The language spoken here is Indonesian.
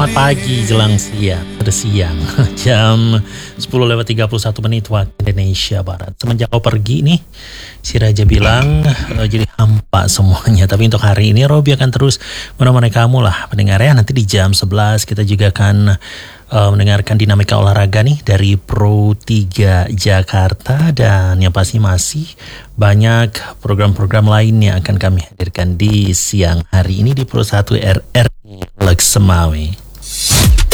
selamat pagi jelang siang. Sudah siang, jam 10:31 waktu Indonesia Barat. Semenjak kau pergi nih, si Raja bilang jadi hampa semuanya. Tapi untuk hari ini Robi akan terus menemani kamu lah pendengar ya. Nanti di jam 11 kita juga akan mendengarkan dinamika olahraga nih dari Pro 3 Jakarta. Dan yang pasti masih banyak program-program lain yang akan kami hadirkan di siang hari ini di Pro 1 RRI Leks Semawe.